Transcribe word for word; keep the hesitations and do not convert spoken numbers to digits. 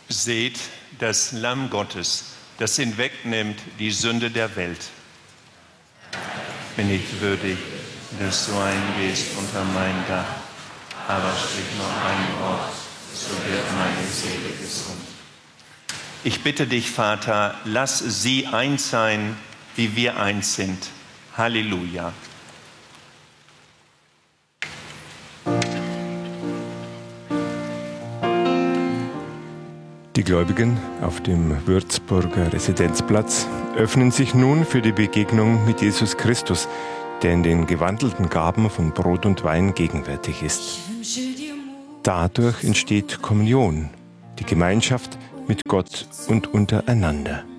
Seht das Lamm Gottes, das hinwegnimmt die Sünde der Welt. Bin ich würdig, dass du eingehst unter mein Dach, aber sprich noch ein Wort, so wird meine Seele gesund. Ich bitte dich, Vater, lass sie eins sein, wie wir eins sind. Halleluja. Die Gläubigen auf dem Würzburger Residenzplatz öffnen sich nun für die Begegnung mit Jesus Christus, der in den gewandelten Gaben von Brot und Wein gegenwärtig ist. Dadurch entsteht Kommunion, die Gemeinschaft mit Gott und untereinander.